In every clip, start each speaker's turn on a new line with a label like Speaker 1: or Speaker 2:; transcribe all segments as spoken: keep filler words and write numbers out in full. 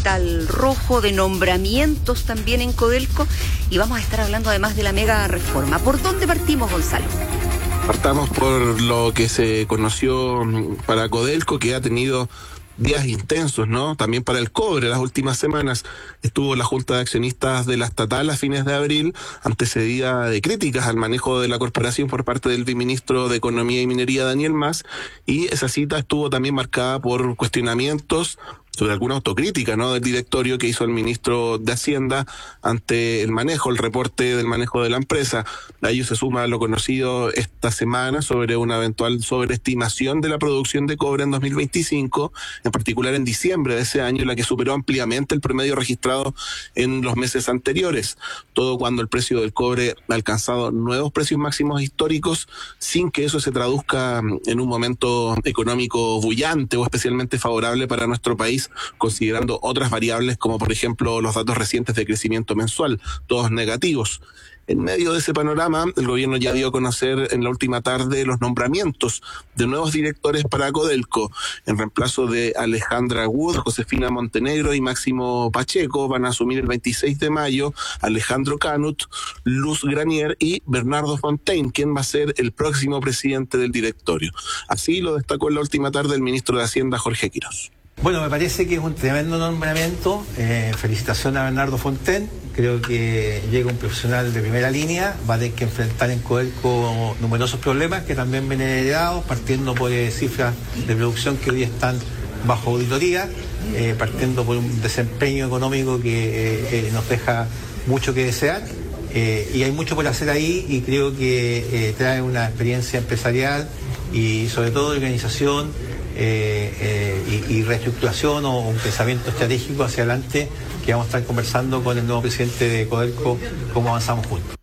Speaker 1: metal rojo, de nombramientos también en Codelco, y vamos a estar hablando además de la mega reforma. ¿Por dónde partimos, Gonzalo?
Speaker 2: Partamos por lo que se conoció para Codelco, que ha tenido días intensos, ¿no? También para el cobre. Las últimas semanas estuvo la Junta de Accionistas de la Estatal a fines de abril, antecedida de críticas al manejo de la corporación por parte del viceministro de Economía y Minería, Daniel Mas, y esa cita estuvo también marcada por cuestionamientos sobre alguna autocrítica, ¿no?, del directorio que hizo el ministro de Hacienda ante el manejo, el reporte del manejo de la empresa. A ello se suma lo conocido esta semana sobre una eventual sobreestimación de la producción de cobre en dos mil veinticinco, en particular en diciembre de ese año, la que superó ampliamente el promedio registrado en los meses anteriores. Todo cuando el precio del cobre ha alcanzado nuevos precios máximos históricos, sin que eso se traduzca en un momento económico bullante o especialmente favorable para nuestro país, considerando otras variables como por ejemplo los datos recientes de crecimiento mensual, todos negativos. En medio de ese panorama, el gobierno ya dio a conocer en la última tarde los nombramientos de nuevos directores para Codelco. En reemplazo de Alejandra Wood, Josefina Montenegro y Máximo Pacheco, van a asumir el veintiséis de mayo Alejandro Canut, Luz Granier y Bernardo Fontaine, quien va a ser el próximo presidente del directorio. Así lo destacó en la última tarde el ministro de Hacienda, Jorge Quirós.
Speaker 3: Bueno, me parece que es un tremendo nombramiento. Eh, felicitación a Bernardo Fontaine. Creo que llega un profesional de primera línea. Va a tener que enfrentar en Codelco numerosos problemas que también vienen heredados, partiendo por eh, cifras de producción que hoy están bajo auditoría, eh, partiendo por un desempeño económico que eh, eh, nos deja mucho que desear. Eh, y hay mucho por hacer ahí, y creo que eh, trae una experiencia empresarial y sobre todo de organización eh, eh, y, y reestructuración o un pensamiento estratégico hacia adelante, que vamos a estar conversando con el nuevo presidente de Codelco cómo avanzamos juntos.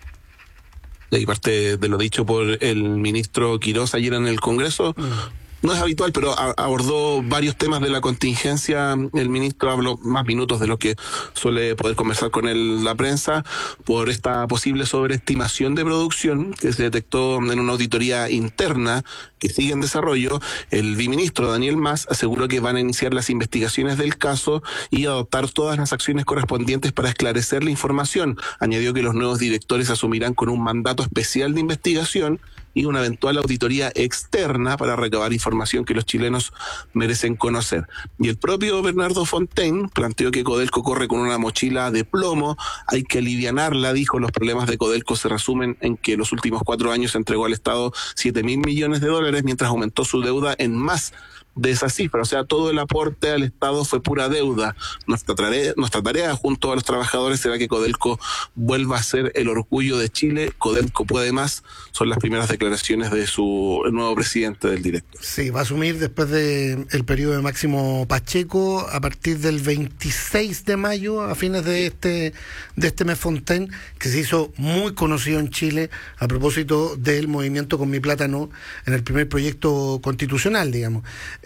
Speaker 2: Y parte de lo dicho por el ministro Quirós ayer en el Congreso, mm. no es habitual, pero a- abordó varios temas de la contingencia. El ministro habló más minutos de lo que suele poder conversar con él la prensa, por esta posible sobreestimación de producción que se detectó en una auditoría interna que sigue en desarrollo. El viceministro Daniel Mas aseguró que van a iniciar las investigaciones del caso y adoptar todas las acciones correspondientes para esclarecer la información. Añadió que los nuevos directores asumirán con un mandato especial de investigación y una eventual auditoría externa para recabar información que los chilenos merecen conocer. Y el propio Bernardo Fontaine planteó que Codelco corre con una mochila de plomo, hay que alivianarla, dijo. Los problemas de Codelco se resumen en que los últimos cuatro años entregó al Estado siete mil millones de dólares, mientras aumentó su deuda en más de esa cifra. O sea, todo el aporte al Estado fue pura deuda. Nuestra tarea, nuestra tarea junto a los trabajadores será que Codelco vuelva a ser el orgullo de Chile. Codelco puede más, son las primeras declaraciones de su nuevo presidente del director.
Speaker 4: Sí, va a asumir después del periodo de Máximo Pacheco a partir del veintiséis de mayo, a fines de este de este mes, Fontaine, que se hizo muy conocido en Chile a propósito del movimiento Con Mi Plata No en el primer proyecto constitucional, digamos.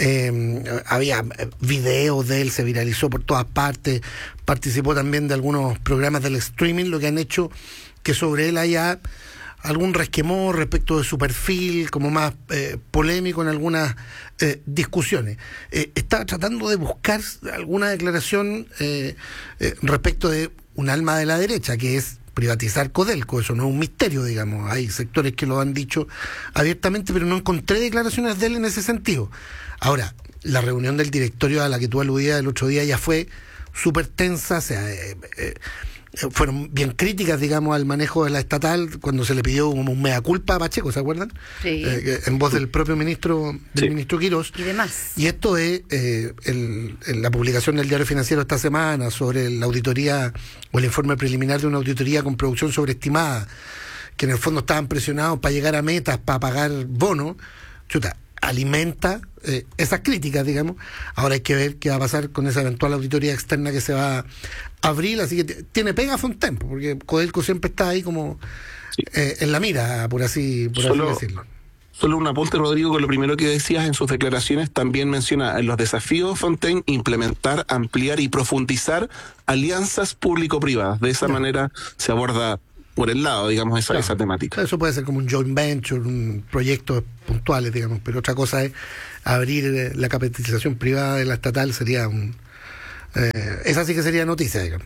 Speaker 4: Eh, había videos de él, se viralizó por todas partes, participó también de algunos programas del streaming, lo que han hecho que sobre él haya algún resquemor respecto de su perfil, como más eh, polémico en algunas eh, discusiones. Eh, está tratando de buscar alguna declaración eh, eh, respecto de un alma de la derecha, que es privatizar Codelco. Eso no es un misterio, digamos. Hay sectores que lo han dicho abiertamente, pero no encontré declaraciones de él en ese sentido. Ahora, la reunión del directorio a la que tú aludías el otro día ya fue súper tensa, o sea, eh, eh, fueron bien críticas, digamos, al manejo de la estatal cuando se le pidió como un mea culpa a Pacheco, ¿se acuerdan?
Speaker 1: Sí.
Speaker 4: Eh, en voz del propio ministro, del
Speaker 2: sí.
Speaker 4: ministro Quirós.
Speaker 1: Y demás.
Speaker 4: Y esto es eh, el, el, la publicación del Diario Financiero esta semana sobre la auditoría o el informe preliminar de una auditoría con producción sobreestimada, que en el fondo estaban presionados para llegar a metas, para pagar bonos. Chuta, alimenta eh, esas críticas, digamos. Ahora hay que ver qué va a pasar con esa eventual auditoría externa que se va a abrir, así que t- tiene pega Fontaine, porque Codelco siempre está ahí como sí. eh, en la mira, por así, por
Speaker 2: Solo...
Speaker 4: así decirlo.
Speaker 2: Solo un apunte, Rodrigo, con lo primero que decías en sus declaraciones. También menciona en los desafíos, Fontaine, implementar, ampliar y profundizar alianzas público-privadas. De esa no. manera se aborda por el lado, digamos, esa, claro. esa temática.
Speaker 4: Eso puede ser como un joint venture, un proyecto puntuales, digamos, pero otra cosa es abrir la capitalización privada de la estatal, sería un Eh, esa sí que sería noticia, digamos.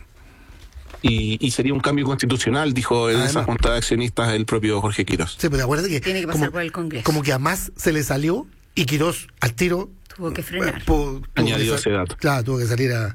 Speaker 2: Y, y sería un cambio constitucional, dijo en
Speaker 4: Además,
Speaker 2: esa junta de accionistas el propio Jorge Quirós.
Speaker 4: Sí, pero acuérdate que,
Speaker 1: Tiene que pasar
Speaker 4: como,
Speaker 1: por el Congreso.
Speaker 4: como que a más se le salió y Quirós al tiro
Speaker 1: Tuvo que frenar.
Speaker 4: eh, po- tuvo
Speaker 2: Añadió
Speaker 4: que
Speaker 2: ese dato.
Speaker 4: Claro, tuvo que salir a,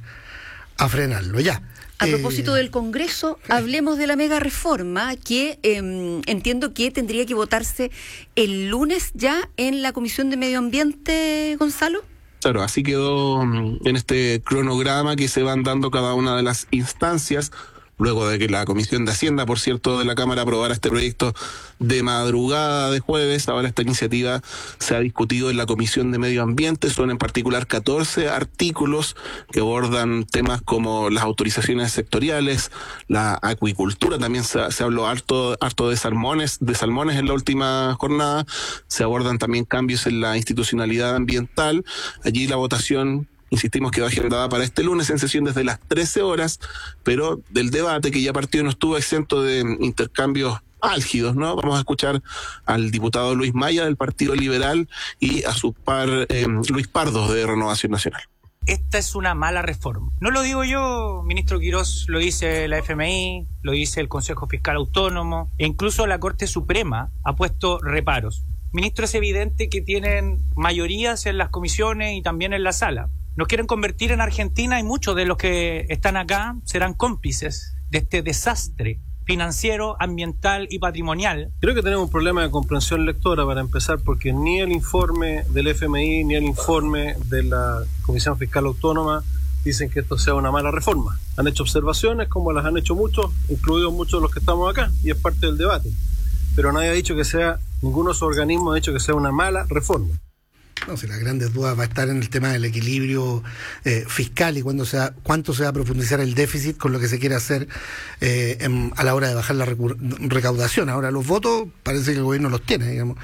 Speaker 4: a frenarlo. Ya.
Speaker 1: A
Speaker 4: Eh,
Speaker 1: propósito del Congreso, hablemos de la mega reforma que eh, entiendo que tendría que votarse el lunes ya en la Comisión de Medio Ambiente, Gonzalo.
Speaker 2: Claro, así quedó mm, en este cronograma que se van dando cada una de las instancias, luego de que la Comisión de Hacienda, por cierto, de la Cámara aprobara este proyecto de madrugada de jueves. Ahora esta iniciativa se ha discutido en la Comisión de Medio Ambiente. Son en particular catorce artículos que abordan temas como las autorizaciones sectoriales, la acuicultura, también se, se habló harto, harto de salmones, de salmones en la última jornada. Se abordan también cambios en la institucionalidad ambiental. Allí la votación, insistimos, que va agendada para este lunes en sesión desde las trece horas, pero del debate que ya partió no estuvo exento de intercambios álgidos, ¿no? Vamos a escuchar al diputado Luis Maya del Partido Liberal y a su par eh, Luis Pardo de Renovación Nacional.
Speaker 5: Esta es una mala reforma. No lo digo yo, ministro Quirós, lo dice la F M I, lo dice el Consejo Fiscal Autónomo, e incluso la Corte Suprema ha puesto reparos. Ministro, es evidente que tienen mayorías en las comisiones y también en la sala. Nos quieren convertir en Argentina y muchos de los que están acá serán cómplices de este desastre financiero, ambiental y patrimonial.
Speaker 6: Creo que tenemos un problema de comprensión lectora para empezar, porque ni el informe del F M I ni el informe de la Comisión Fiscal Autónoma dicen que esto sea una mala reforma. Han hecho observaciones como las han hecho muchos, incluidos muchos de los que estamos acá, y es parte del debate. Pero nadie ha dicho que sea, ninguno de esos organismos ha dicho que sea una mala reforma.
Speaker 4: No sé, las grandes dudas va a estar en el tema del equilibrio eh, fiscal y cuándo se va, cuánto se va a profundizar el déficit con lo que se quiere hacer eh, en, a la hora de bajar la recu- recaudación. Ahora los votos parece que el gobierno los tiene, digamos.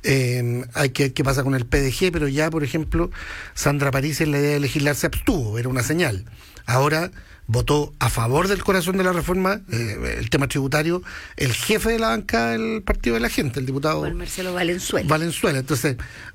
Speaker 4: Eh, hay que ver qué pasa con el P D G, pero ya, por ejemplo, Sandra París en la idea de legislar se abstuvo, era una señal. Ahora votó a favor del corazón de la reforma, eh, el tema tributario, el jefe de la banca del Partido de la Gente, el diputado
Speaker 1: Juan Marcelo Valenzuela.
Speaker 4: Valenzuela. Entonces,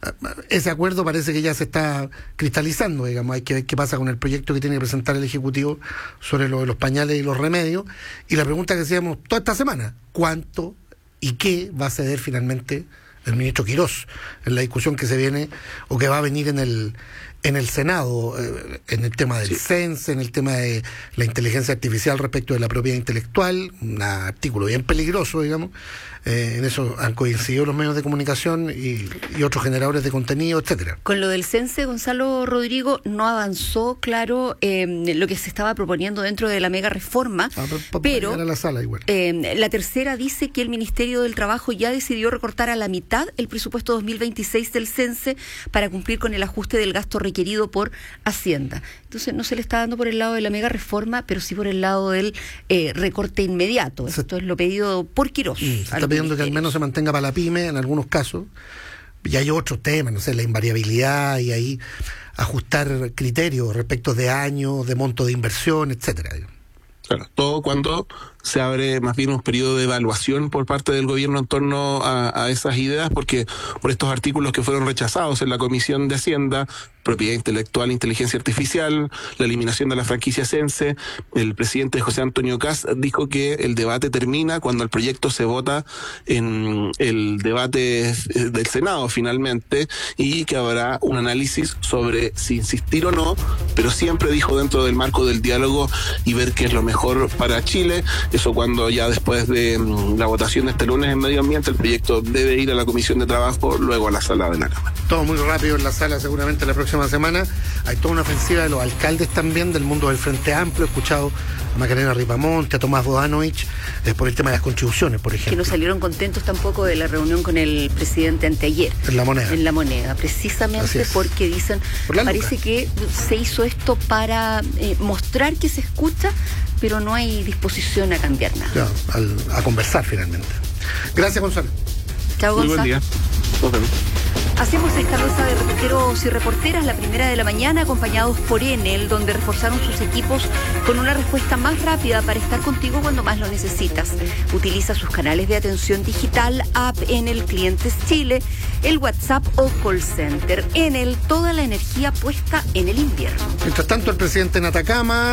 Speaker 4: ese acuerdo parece que ya se está cristalizando, digamos. Hay que ver qué pasa con el proyecto que tiene que presentar el Ejecutivo sobre lo de los pañales y los remedios. Y la pregunta que hacíamos toda esta semana, ¿cuánto y qué va a ceder finalmente el ministro Quirós en la discusión que se viene o que va a venir en el en el Senado, eh, en el tema del
Speaker 2: Sí.
Speaker 4: CENSE, en el tema de la inteligencia artificial respecto de la propiedad intelectual, un artículo bien peligroso, digamos. Eh, en eso han coincidido los medios de comunicación y, y otros generadores de contenido, etcétera.
Speaker 1: Con lo del CENSE, Gonzalo Rodrigo, no avanzó, claro, eh, lo que se estaba proponiendo dentro de la mega reforma,
Speaker 4: Ah, pa- pa-
Speaker 1: pero
Speaker 4: para llegar a la sala igual.
Speaker 1: eh, la tercera dice que el Ministerio del Trabajo ya decidió recortar a la mitad el presupuesto dos mil veintiséis del CENSE para cumplir con el ajuste del gasto requerido por Hacienda. Entonces no se le está dando por el lado de la mega reforma, pero sí por el lado del eh, recorte inmediato.
Speaker 4: Se-
Speaker 1: Esto es lo pedido por Quirós.
Speaker 4: Mm, se está
Speaker 1: al
Speaker 4: pidiendo que al
Speaker 1: ministerio.
Speaker 4: menos se mantenga para la pyme en algunos casos. Y hay otros temas, no sé, la invariabilidad y ahí ajustar criterios respecto de años, de monto de inversión, etcétera.
Speaker 2: Claro, todo cuando se abre más bien un periodo de evaluación por parte del gobierno en torno a, a esas ideas, porque por estos artículos que fueron rechazados en la Comisión de Hacienda, propiedad intelectual, inteligencia artificial, la eliminación de la franquicia CENSE, el presidente José Antonio Kast dijo que el debate termina cuando el proyecto se vota en el debate del Senado finalmente, y que habrá un análisis sobre si insistir o no, pero siempre dijo dentro del marco del diálogo y ver qué es lo mejor para Chile. Eso cuando ya después de mm, la votación de este lunes en Medio Ambiente, el proyecto debe ir a la Comisión de Trabajo, luego a la sala de la Cámara.
Speaker 4: Todo muy rápido en la sala seguramente la próxima semana. Hay toda una ofensiva de los alcaldes también del mundo del Frente Amplio. He escuchado a Macarena Ripamonte, a Tomás Bodanovich, eh, por el tema de las contribuciones, por
Speaker 1: Que
Speaker 4: ejemplo.
Speaker 1: no salieron contentos tampoco de la reunión con el presidente anteayer.
Speaker 4: En la moneda.
Speaker 1: En la moneda,
Speaker 4: Así
Speaker 1: precisamente
Speaker 4: es.
Speaker 1: porque dicen,
Speaker 4: Por la
Speaker 1: parece
Speaker 4: luca.
Speaker 1: que se hizo esto para eh, mostrar que se escucha, pero no hay disposición a cambiar nada.
Speaker 4: Ya, al- a conversar finalmente. Gracias, Gonzalo.
Speaker 1: Chao,
Speaker 2: Muy
Speaker 1: Gonzalo.
Speaker 2: buen día. Nos vemos.
Speaker 1: Hacemos esta mesa de reporteros y reporteras, la primera de la mañana, acompañados por Enel, donde reforzaron sus equipos con una respuesta más rápida para estar contigo cuando más lo necesitas. Utiliza sus canales de atención digital, app Enel Clientes Chile, el WhatsApp o call center. Enel, toda la energía puesta en el invierno.
Speaker 4: Mientras tanto, el presidente en Atacama